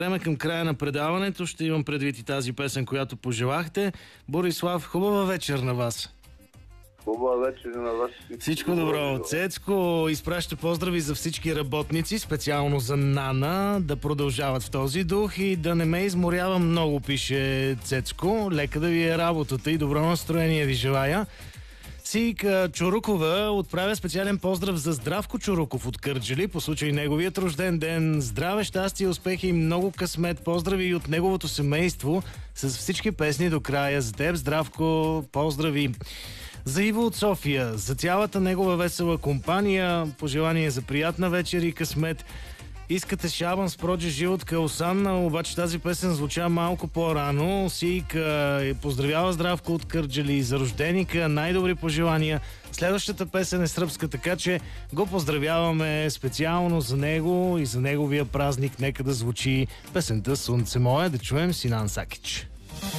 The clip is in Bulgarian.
Време към края на предаването. Ще имам предвид и тази песен, която пожелахте. Борислав, хубава вечер на вас. Хубава вечер на вас. Всичко добро. Цецко изпраща поздрави за всички работници, специално за Нана, да продължават в този дух и да не ме изморява много, пише Цецко. Лека да ви е работата и добро настроение ви желая. Сийка Чурукова отправя специален поздрав за Здравко Чуруков от Кърджали по случай неговият рожден ден. Здраве, щастие, успехи и много късмет. Поздрави и от неговото семейство с всички песни до края. За теб, Здравко, поздрави. За Иво от София, за цялата негова весела компания, пожелание за приятна вечер и късмет. Искате Шабан с Проджи Живот Каосан, обаче тази песен звуча малко по-рано. Сийка поздравява Здравко от Кърджали за рожденика, най-добри пожелания. Следващата песен е сръбска, така че го поздравяваме специално за него и за неговия празник. Нека да звучи песента Слънце мое, да чуем Синан Сакич.